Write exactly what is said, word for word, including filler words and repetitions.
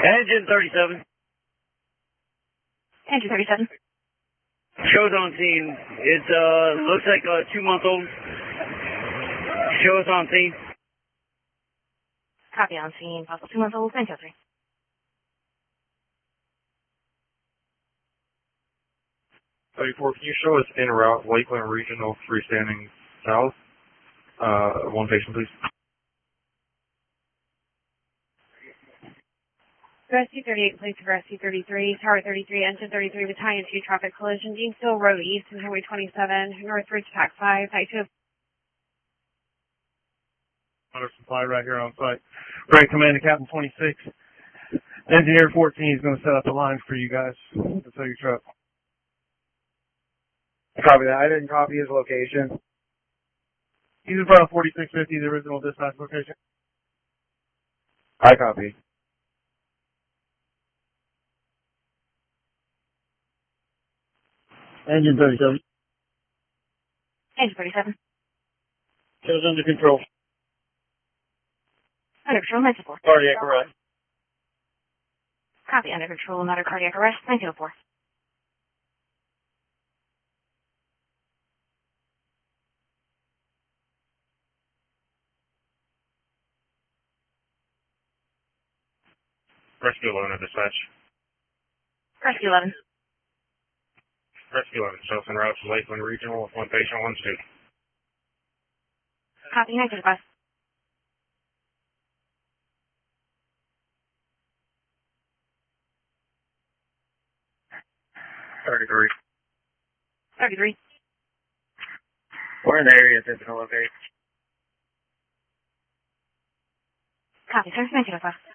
Engine thirty-seven. Engine thirty-seven. Shows on scene. It uh, looks like a two-month-old. Shows on scene. Copy on scene. Possible two months old. Thank you, three. thirty-four, can you show us en route Lakeland Regional freestanding south? Uh, one patient, please. Rescue thirty-eight, place of Rescue thirty-three, Tower thirty-three, Engine thirty-three, Battalion two, traffic collision, Deansville Road East, and Highway twenty-seven, Northridge, Pac five, I two. Water supply right here on site. Great command to Captain twenty-six. Engineer fourteen is going to set up the lines for you guys to tow your truck. Copy that. I didn't copy his location. He's in front of forty-six fifty, the original dispatch location. I copy. Engine thirty-seven. Engine thirty-seven. Shows under control. Under control, nine two four. Cardiac arrest. Copy, under control, not a cardiac arrest, nine two four. Rescue eleven at dispatch. Rescue eleven. Rescue eleven, show us en route to Lakeland Regional with one patient, one student. Copy, nine two five. thirty-three. thirty-three. We're in the area of physical location. Copy, sir, nine two five.